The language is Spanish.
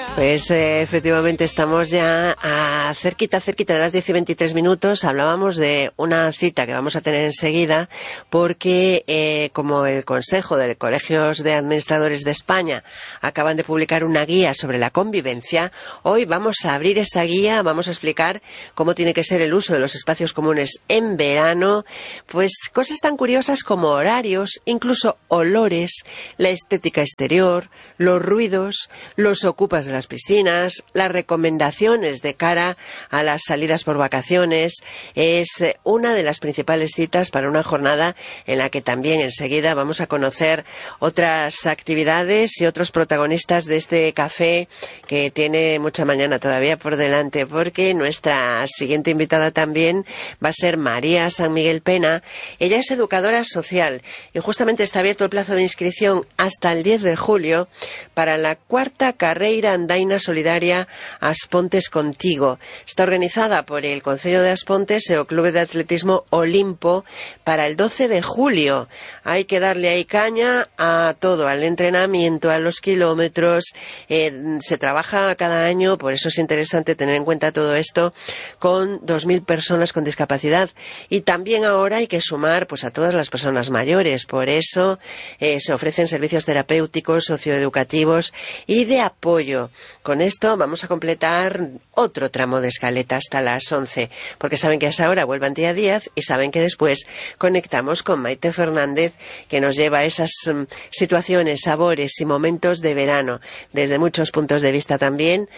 Pues efectivamente estamos ya cerquita de las 10:23. Hablábamos de una cita que vamos a tener enseguida porque como el Consejo de Colegios de Administradores de España acaban de publicar una guía sobre la convivencia, hoy vamos a abrir esa guía, vamos a explicar cómo tiene que ser el uso de los espacios comunes en verano, pues cosas tan curiosas como horarios, incluso olores, la estética exterior, los ruidos, los ocupas de las piscinas, las recomendaciones de cara a las salidas por vacaciones. Es una de las principales citas para una jornada en la que también enseguida vamos a conocer otras actividades y otros protagonistas de este café que tiene mucha mañana todavía por delante, porque nuestra siguiente invitada también va a ser María San Miguel Pena. Ella es educadora social y justamente está abierto el plazo de inscripción hasta el 10 de julio para la cuarta carreira andaina solidaria Aspontes Contigo. Está organizada por el Concello de Aspontes e o Clube de Atletismo Olimpo para el 12 de julio. Hay que darle ahí caña a todo, al entrenamiento, a los kilómetros. Se trabaja cada año, por eso es interesante tener en cuenta todo esto, con 2.000 personas con discapacidad. Y también ahora hay que sumar pues a todas las personas mayores. Por eso se ofrecen servicios terapéuticos, socioeducativos y de apoyo. Con esto vamos a completar otro tramo de escaleta hasta las 11, porque saben que a esa hora vuelve Antía Díaz y saben que después conectamos con Maite Fernández, que nos lleva a esas situaciones, sabores y momentos de verano, desde muchos puntos de vista también,